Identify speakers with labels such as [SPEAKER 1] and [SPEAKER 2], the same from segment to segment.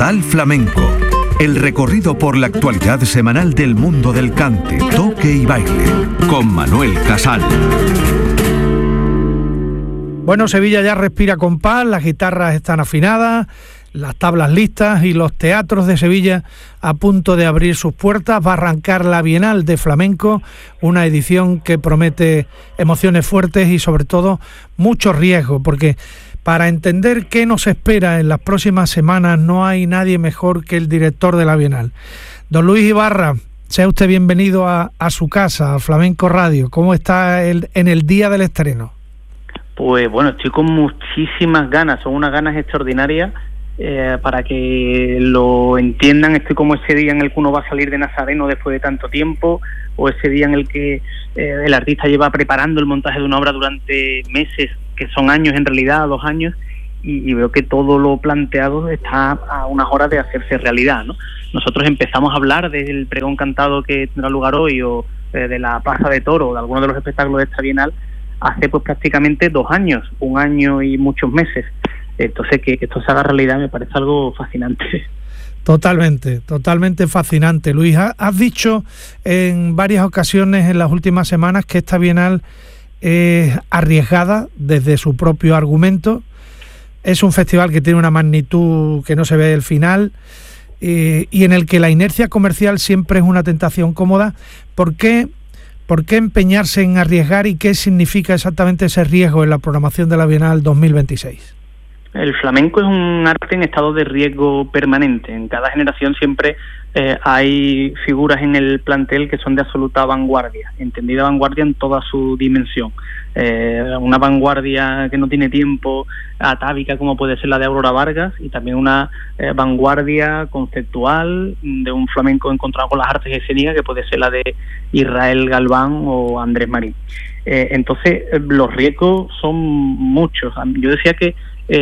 [SPEAKER 1] Capital Flamenco. El recorrido por la actualidad semanal del mundo del cante, toque y baile, con Manuel Casal.
[SPEAKER 2] Bueno, Sevilla ya respira con paz, las guitarras están afinadas, las tablas listas y los teatros de Sevilla a punto de abrir sus puertas. Va a arrancar la Bienal de Flamenco, una edición que promete emociones fuertes y sobre todo mucho riesgo, porque para entender qué nos espera en las próximas semanas no hay nadie mejor que el director de la Bienal. Don Luis Ibarra, sea usted bienvenido a su casa, a Flamenco Radio. ¿Cómo está en el día del estreno?
[SPEAKER 3] Pues bueno, estoy con muchísimas ganas, son unas ganas extraordinarias. Para que lo entiendan, estoy como ese día en el que uno va a salir de Nazareno después de tanto tiempo, o ese día en el que el artista lleva preparando el montaje de una obra durante meses, que son años en realidad, 2 años, y veo que todo lo planteado está a unas horas de hacerse realidad, ¿no? Nosotros empezamos a hablar del pregón cantado que tendrá lugar hoy, o de la Plaza de Toro, o de algunos de los espectáculos de esta Bienal, hace pues prácticamente 2 años, 1 año y muchos meses. Entonces, que esto se haga realidad me parece algo fascinante. Totalmente fascinante. Luis, has dicho en varias ocasiones en las últimas semanas que esta Bienal es arriesgada desde su propio argumento. Es un festival que tiene una magnitud que no se ve el final y en el que la inercia comercial siempre es una tentación cómoda. ¿Por qué empeñarse en arriesgar y qué significa exactamente ese riesgo en la programación de la Bienal 2026? El flamenco es un arte en estado de riesgo permanente. En cada generación siempre hay figuras en el plantel que son de absoluta vanguardia, entendida vanguardia en toda su dimensión. Una vanguardia que no tiene tiempo, atávica, como puede ser la de Aurora Vargas, y también una vanguardia conceptual de un flamenco encontrado con las artes escénicas, que puede ser la de Israel Galván o Andrés Marín. Entonces, los riesgos son muchos. Yo decía que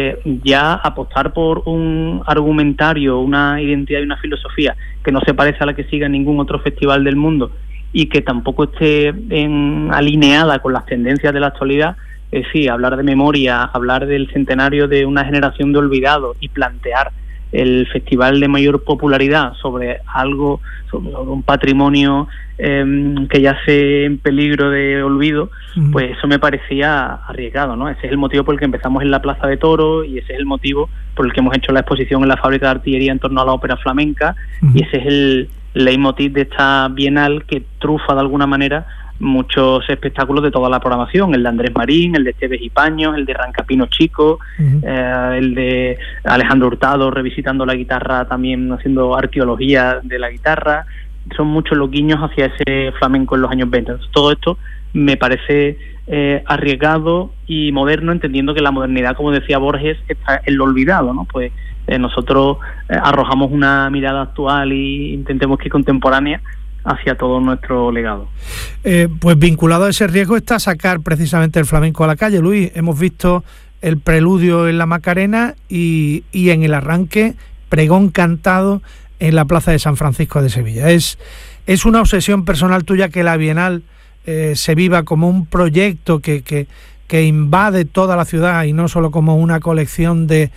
[SPEAKER 3] ya apostar por un argumentario, una identidad y una filosofía que no se parece a la que siga ningún otro festival del mundo y que tampoco esté alineada con las tendencias de la actualidad, es decir, hablar de memoria, hablar del centenario de una generación de olvidados y plantear el festival de mayor popularidad sobre algo, sobre un patrimonio que yace en peligro de olvido, pues eso me parecía arriesgado, ¿no? Ese es el motivo por el que empezamos en la Plaza de Toro y ese es el motivo por el que hemos hecho la exposición en la Fábrica de Artillería en torno a la ópera flamenca y ese es el leitmotiv de esta Bienal que trufa de alguna manera muchos espectáculos de toda la programación, el de Andrés Marín, el de Esteves y Paños, el de Rancapino Chico, el de Alejandro Hurtado revisitando la guitarra, también haciendo arqueología de la guitarra. Son muchos los guiños hacia ese flamenco en los años 20. Entonces, todo esto me parece arriesgado y moderno, entendiendo que la modernidad, como decía Borges, está en lo olvidado, ¿no? Pues nosotros arrojamos una mirada actual y intentemos que contemporánea hacia todo nuestro legado.
[SPEAKER 2] Pues vinculado a ese riesgo está sacar precisamente el flamenco a la calle, Luis. Hemos visto el preludio en la Macarena y en el arranque pregón cantado en la Plaza de San Francisco de Sevilla. ¿Es una obsesión personal tuya que la Bienal se viva como un proyecto que invade toda la ciudad y no solo como una colección de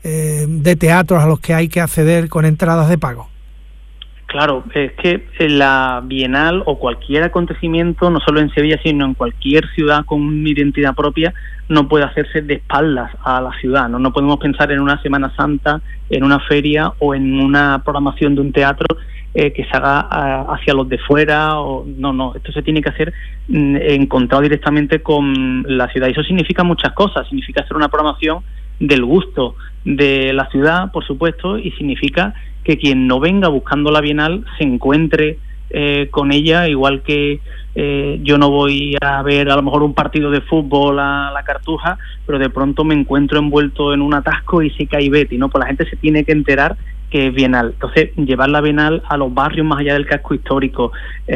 [SPEAKER 2] teatros a los que hay que acceder con entradas de pago?
[SPEAKER 3] Claro, es que la Bienal o cualquier acontecimiento, no solo en Sevilla, sino en cualquier ciudad con una identidad propia, no puede hacerse de espaldas a la ciudad, ¿no? No podemos pensar en una Semana Santa, en una feria o en una programación de un teatro que se haga hacia los de fuera. No, esto se tiene que hacer encontrado directamente con la ciudad. Y eso significa muchas cosas. Significa hacer una programación del gusto de la ciudad, por supuesto, y significa que quien no venga buscando la Bienal se encuentre con ella, igual que yo no voy a ver a lo mejor un partido de fútbol a la Cartuja, pero de pronto me encuentro envuelto en un atasco y sé que hay Betty, ¿no? Pues la gente se tiene que enterar que es Bienal. Entonces, llevar la Bienal a los barrios más allá del casco histórico,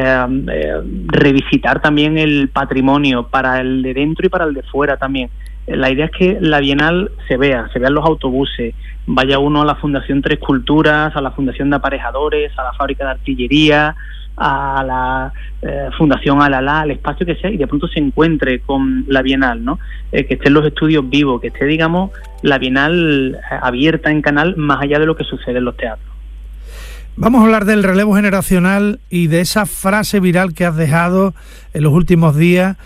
[SPEAKER 3] revisitar también el patrimonio para el de dentro y para el de fuera también. La idea es que la Bienal se vean los autobuses, vaya uno a la Fundación Tres Culturas, a la Fundación de Aparejadores, a la Fábrica de Artillería,
[SPEAKER 4] a la Fundación Alalá, al espacio que sea, y de pronto se encuentre con la Bienal, ¿no? Que estén los estudios vivos, que esté, digamos, la Bienal abierta en canal, más allá de lo que sucede en los teatros.
[SPEAKER 2] Vamos a hablar del relevo generacional y de esa frase viral que has dejado en los últimos días.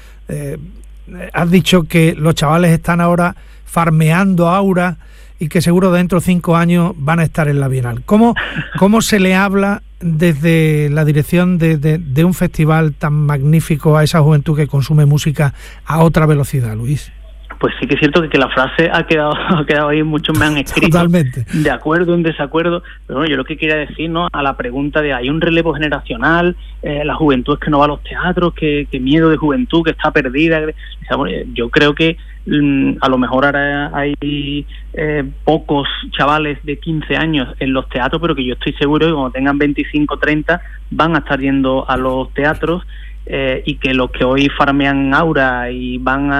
[SPEAKER 2] Has dicho que los chavales están ahora farmeando aura y que seguro dentro de 5 años van a estar en la Bienal. ¿Cómo se le habla desde la dirección de un festival tan magnífico a esa juventud que consume música a otra velocidad, Luis?
[SPEAKER 4] Pues sí que es cierto que la frase ha quedado ahí, muchos me han escrito.
[SPEAKER 2] Totalmente.
[SPEAKER 4] De acuerdo, en desacuerdo, pero bueno, yo lo que quería decir, ¿no?, a la pregunta de hay un relevo generacional, la juventud es que no va a los teatros, que miedo de juventud, que está perdida. Yo creo que a lo mejor ahora hay pocos chavales de 15 años en los teatros, pero que yo estoy seguro que cuando tengan 25, 30 van a estar yendo a los teatros. Y que los que hoy farmean aura y van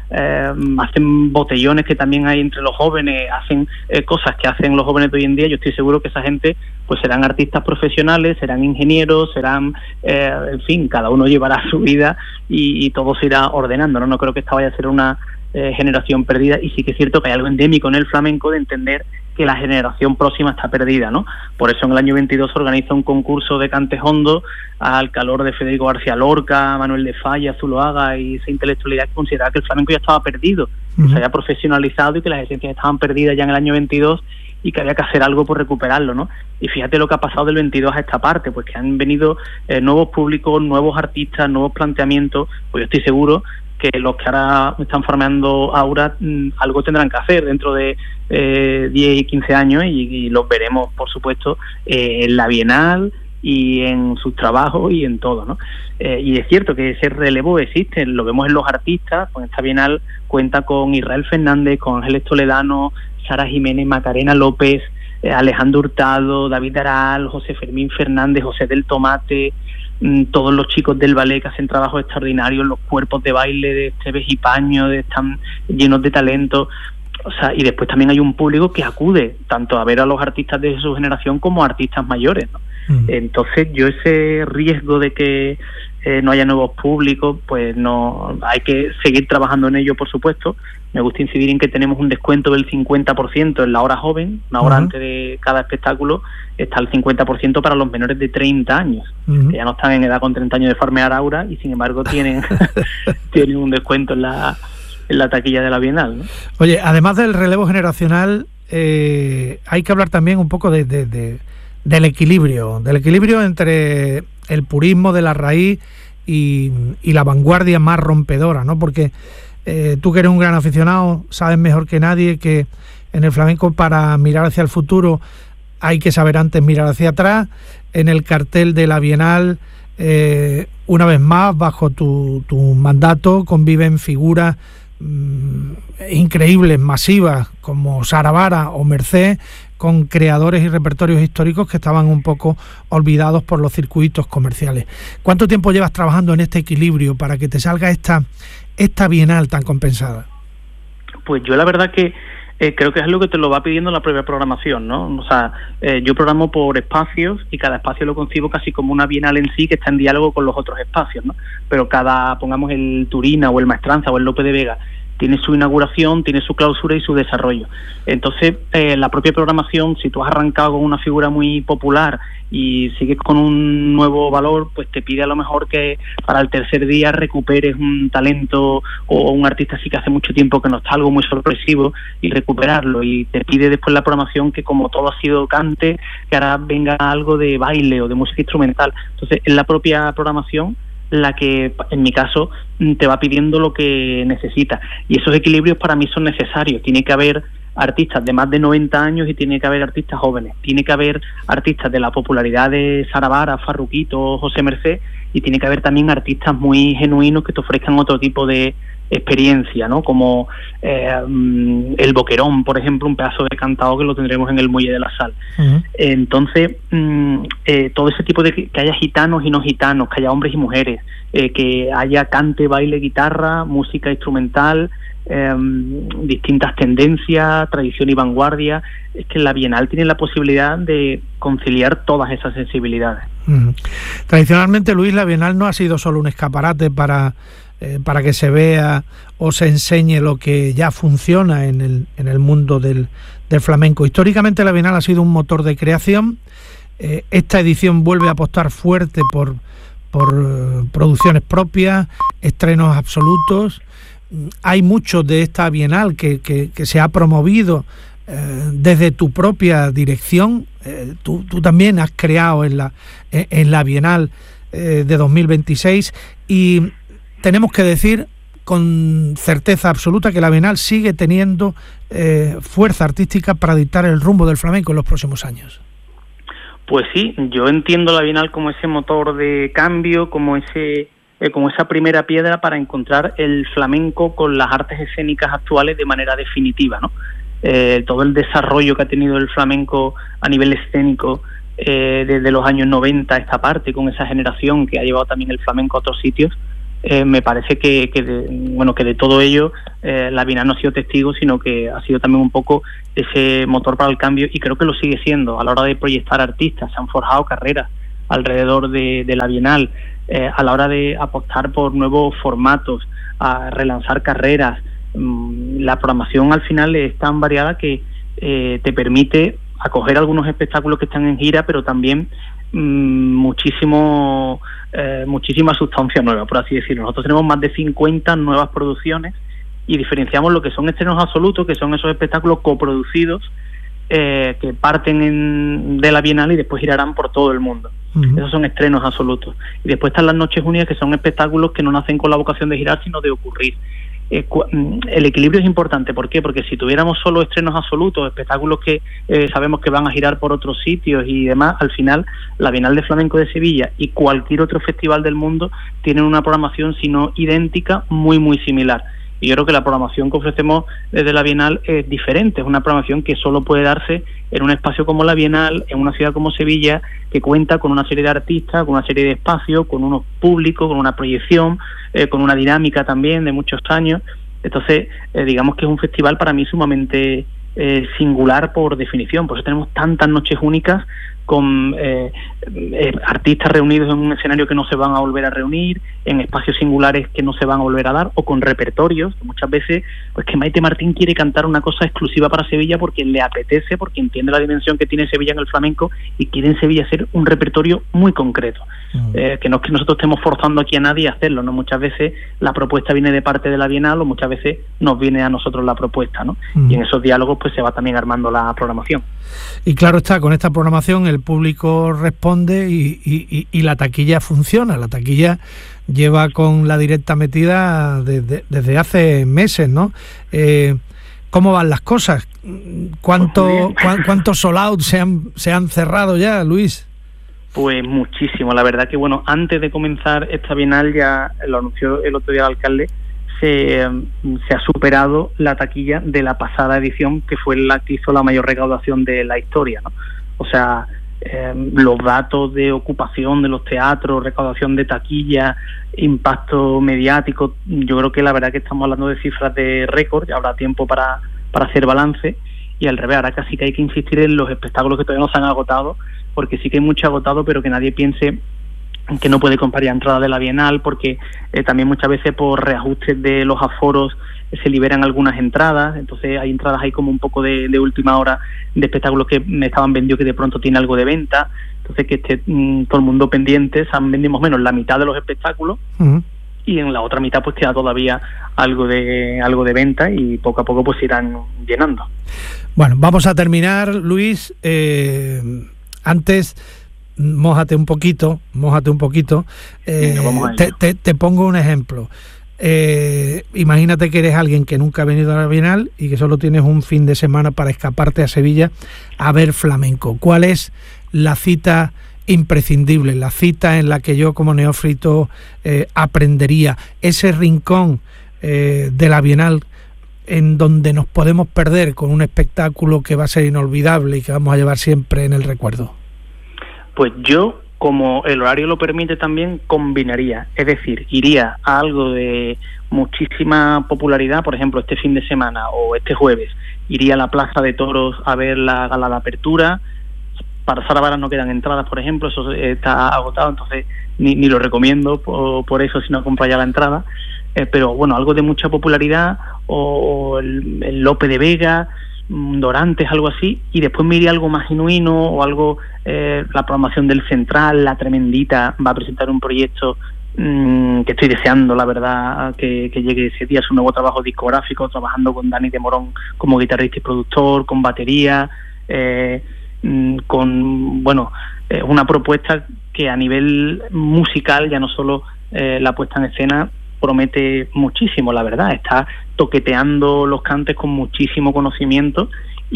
[SPEAKER 4] hacen botellones que también hay entre los jóvenes, hacen cosas que hacen los jóvenes de hoy en día, yo estoy seguro que esa gente pues serán artistas profesionales, serán ingenieros, serán, en fin, cada uno llevará su vida y todo se irá ordenando, ¿no? No creo que esta vaya a ser una generación perdida, y sí que es cierto que hay algo endémico en el flamenco de entender que la generación próxima está perdida, ¿no? Por eso en el año 22 se organiza un concurso de cantes hondo al calor de Federico García Lorca, Manuel de Falla, Zuloaga y esa intelectualidad que consideraba que el flamenco ya estaba perdido, se había profesionalizado y que las esencias estaban perdidas ya en el año 22 y que había que hacer algo por recuperarlo, ¿no? Y fíjate lo que ha pasado del 22 a esta parte, pues que han venido nuevos públicos, nuevos artistas, nuevos planteamientos, pues yo estoy seguro que los que ahora están farmeando aura algo tendrán que hacer dentro de 10 y 15 años y los veremos, por supuesto, en la Bienal y en sus trabajos y en todo, ¿no? Y es cierto que ese relevo existe, lo vemos en los artistas, pues esta Bienal cuenta con Israel Fernández, con Ángeles Toledano, Sara Jiménez, Macarena López, Alejandro Hurtado, David Aral, José Fermín Fernández, José del Tomate, todos los chicos del ballet que hacen trabajos extraordinarios, los cuerpos de baile de Esteves y Paño, están llenos de talento. O sea, y después también hay un público que acude tanto a ver a los artistas de su generación como a artistas mayores, ¿no? Entonces yo ese riesgo de que no haya nuevos públicos, pues no, hay que seguir trabajando en ello, por supuesto. Me gusta incidir en que tenemos un descuento del 50% en la hora joven, una hora antes de cada espectáculo está el 50% para los menores de 30 años, que ya no están en edad con 30 años de farmear aura y sin embargo tienen un descuento en la taquilla de la Bienal, ¿no?
[SPEAKER 2] Oye, además del relevo generacional, hay que hablar también un poco del equilibrio entre el purismo de la raíz y la vanguardia más rompedora, ¿no? Porque tú que eres un gran aficionado sabes mejor que nadie que en el flamenco para mirar hacia el futuro hay que saber antes mirar hacia atrás. En el cartel de la Bienal, una vez más, bajo tu mandato, conviven figuras increíbles, masivas, como Sara Vara o Mercé, con creadores y repertorios históricos que estaban un poco olvidados por los circuitos comerciales. ¿Cuánto tiempo llevas trabajando en este equilibrio para que te salga esta Bienal tan compensada?
[SPEAKER 4] Pues yo la verdad que creo que es algo que te lo va pidiendo la propia programación, ¿no? O sea, yo programo por espacios y cada espacio lo concibo casi como una Bienal en sí que está en diálogo con los otros espacios, ¿no? Pero pongamos el Turina o el Maestranza o el Lope de Vega, tiene su inauguración, tiene su clausura y su desarrollo. Entonces, la propia programación, si tú has arrancado con una figura muy popular y sigues con un nuevo valor, pues te pide a lo mejor que para el tercer día recuperes un talento o un artista así que hace mucho tiempo que no está, algo muy sorpresivo, y recuperarlo. Y te pide después la programación que, como todo ha sido cante, que ahora venga algo de baile o de música instrumental. Entonces, es la propia programación la que, en mi caso, te va pidiendo lo que necesitas. Y esos equilibrios para mí son necesarios. Tiene que haber artistas de más de 90 años y tiene que haber artistas jóvenes. Tiene que haber artistas de la popularidad de Sara Vara, Farruquito, José Mercé, y tiene que haber también artistas muy genuinos que te ofrezcan otro tipo de experiencia, ¿no? Como el Boquerón, por ejemplo, un pedazo de cantado que lo tendremos en el Muelle de la Sal. Entonces, todo ese tipo de que haya gitanos y no gitanos, que haya hombres y mujeres, que haya cante, baile, guitarra, música instrumental, distintas tendencias, tradición y vanguardia. Es que la Bienal tiene la posibilidad de conciliar todas esas sensibilidades.
[SPEAKER 2] Tradicionalmente, Luis, la Bienal no ha sido solo un escaparate para que se vea o se enseñe lo que ya funciona en el mundo del flamenco. Históricamente la Bienal ha sido un motor de creación. Esta edición vuelve a apostar fuerte por producciones propias, estrenos absolutos. Hay mucho de esta Bienal que se ha promovido desde tu propia dirección. Tú también has creado en la Bienal de 2026, y tenemos que decir con certeza absoluta que la Bienal sigue teniendo fuerza artística para dictar el rumbo del flamenco en los próximos años.
[SPEAKER 4] Pues sí, yo entiendo la Bienal como ese motor de cambio, como esa primera piedra para encontrar el flamenco con las artes escénicas actuales de manera definitiva, ¿no? Todo el desarrollo que ha tenido el flamenco a nivel escénico desde los años 90 a esta parte, con esa generación que ha llevado también el flamenco a otros sitios, me parece que de todo ello la Bienal no ha sido testigo, sino que ha sido también un poco ese motor para el cambio, y creo que lo sigue siendo a la hora de proyectar artistas. Se han forjado carreras alrededor de la Bienal, a la hora de apostar por nuevos formatos, a relanzar carreras. La programación al final es tan variada que te permite acoger algunos espectáculos que están en gira, pero también muchísima sustancia nueva, por así decirlo. Nosotros tenemos más de 50 nuevas producciones y diferenciamos lo que son estrenos absolutos, que son esos espectáculos coproducidos que parten de la Bienal y después girarán por todo el mundo. Esos son estrenos absolutos. Y después están las Noches Unidas, que son espectáculos que no nacen con la vocación de girar, sino de ocurrir. El equilibrio es importante. ¿Por qué? Porque si tuviéramos solo estrenos absolutos, espectáculos que sabemos que van a girar por otros sitios y demás, al final la Bienal de Flamenco de Sevilla y cualquier otro festival del mundo tienen una programación, si no idéntica, muy muy similar. Y yo creo que la programación que ofrecemos desde la Bienal es diferente. Es una programación que solo puede darse en un espacio como la Bienal, en una ciudad como Sevilla, que cuenta con una serie de artistas, con una serie de espacios, con unos públicos, con una proyección, con una dinámica también de muchos años. Entonces, digamos que es un festival para mí sumamente singular por definición. Por eso tenemos tantas noches únicas con artistas reunidos en un escenario que no se van a volver a reunir, en espacios singulares que no se van a volver a dar, o con repertorios. Muchas veces, pues que Maite Martín quiere cantar una cosa exclusiva para Sevilla porque le apetece, porque entiende la dimensión que tiene Sevilla en el flamenco y quiere en Sevilla hacer un repertorio muy concreto. Que no es que nosotros estemos forzando aquí a nadie a hacerlo, ¿no? Muchas veces la propuesta viene de parte de la Bienal, o muchas veces nos viene a nosotros la propuesta, ¿no? Y en esos diálogos pues se va también armando la programación.
[SPEAKER 2] Y claro está, con esta programación el público responde y la taquilla funciona. La taquilla lleva con la directa metida desde hace meses, ¿no? ¿Cómo van las cosas? ¿Cuántos sold out se han cerrado ya, Luis?
[SPEAKER 4] Pues muchísimo. La verdad que, bueno, antes de comenzar esta Bienal, ya lo anunció el otro día el alcalde, se ha superado la taquilla de la pasada edición, que fue la que hizo la mayor recaudación de la historia, ¿no? O sea, los datos de ocupación de los teatros, recaudación de taquilla, impacto mediático, yo creo que la verdad que estamos hablando de cifras de récord. Ya habrá tiempo para hacer balance, y al revés, ahora casi que hay que insistir en los espectáculos que todavía no se han agotado, porque sí que hay mucho agotado, pero que nadie piense que no puede comprar ya entrada de la Bienal, porque también muchas veces por reajustes de los aforos se liberan algunas entradas. Entonces hay entradas ahí como un poco de última hora de espectáculos que me estaban vendidos, que de pronto tiene algo de venta. Entonces que esté todo el mundo pendiente. Se han vendido más o menos la mitad de los espectáculos, y en la otra mitad pues queda todavía algo de venta, y poco a poco pues se irán llenando.
[SPEAKER 2] Bueno, vamos a terminar, Luis. Antes, mójate un poquito. Te pongo un ejemplo. Imagínate que eres alguien que nunca ha venido a la Bienal y que solo tienes un fin de semana para escaparte a Sevilla a ver flamenco. ¿Cuál es la cita imprescindible, la cita en la que yo como neófito aprendería? Ese rincón de la Bienal en donde nos podemos perder con un espectáculo que va a ser inolvidable y que vamos a llevar siempre en el recuerdo.
[SPEAKER 4] Pues yo, como el horario lo permite, también combinaría, es decir, iría a algo de muchísima popularidad. Por ejemplo, este fin de semana o este jueves iría a la Plaza de Toros a ver la gala de apertura, Para Sara Varas no quedan entradas, por ejemplo, eso está agotado, entonces ni lo recomiendo por eso si no compra ya la entrada. Pero bueno, algo de mucha popularidad, o el Lope de Vega, Dorantes, algo así, y después me iría algo más genuino, o algo, la programación del Central, La Tremendita va a presentar un proyecto que estoy deseando, la verdad, que llegue ese día, su nuevo trabajo discográfico, trabajando con Dani de Morón como guitarrista y productor, con batería, con, bueno, una propuesta que a nivel musical, ya no solo la puesta en escena, promete muchísimo, la verdad. Está toqueteando los cantes con muchísimo conocimiento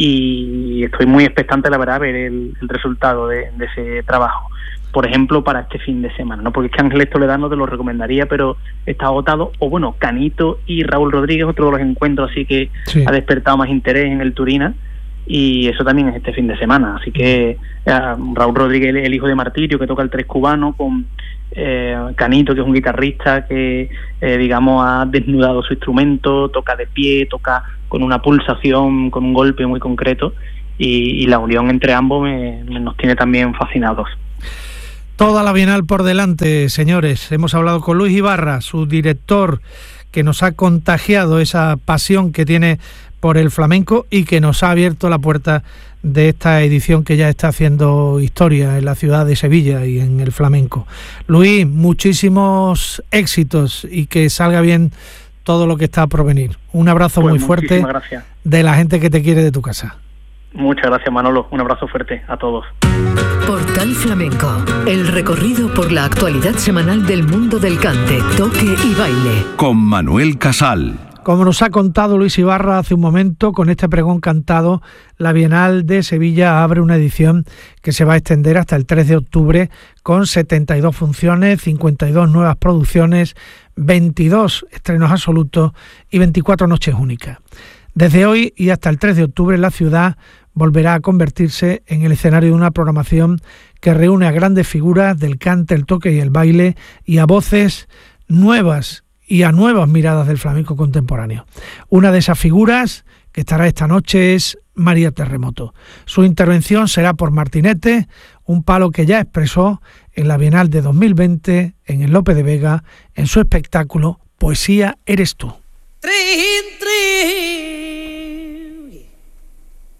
[SPEAKER 4] y estoy muy expectante, la verdad, a ver el resultado de ese trabajo. Por ejemplo, para este fin de semana, ¿no? Porque es que Ángeles Toledano te lo recomendaría, pero está agotado. O bueno, Canito y Raúl Rodríguez, otro de los encuentros así que sí ha despertado más interés en el Turina, y eso también es este fin de semana. Así que Raúl Rodríguez, el hijo de Martirio, que toca el tres cubano, con Canito, que es un guitarrista que digamos ha desnudado su instrumento, toca de pie, toca con una pulsación, con un golpe muy concreto, y la unión entre ambos nos tiene también fascinados.
[SPEAKER 2] Toda la Bienal por delante, señores. Hemos hablado con Luis Ibarra, su director, que nos ha contagiado esa pasión que tiene por el flamenco y que nos ha abierto la puerta de esta edición que ya está haciendo historia en la ciudad de Sevilla y en el flamenco. Luis, muchísimos éxitos y que salga bien todo lo que está por venir. Un abrazo muy fuerte de la gente que te quiere de tu casa.
[SPEAKER 4] Muchas gracias, Manolo. Un abrazo fuerte a todos.
[SPEAKER 5] Portal Flamenco, el recorrido por la actualidad semanal del mundo del cante, toque y baile.
[SPEAKER 1] Con Manuel Casal.
[SPEAKER 2] Como nos ha contado Luis Ibarra hace un momento, con este pregón cantado, la Bienal de Sevilla abre una edición que se va a extender hasta el 3 de octubre con 72 funciones, 52 nuevas producciones, 22 estrenos absolutos y 24 noches únicas. Desde hoy y hasta el 3 de octubre la ciudad volverá a convertirse en el escenario de una programación que reúne a grandes figuras del cante, el toque y el baile, y a voces nuevas y a nuevas miradas del flamenco contemporáneo. Una de esas figuras que estará esta noche es María Terremoto. Su intervención será por Martinete, un palo que ya expresó en la Bienal de 2020 en el Lope de Vega en su espectáculo Poesía eres tú.
[SPEAKER 6] 30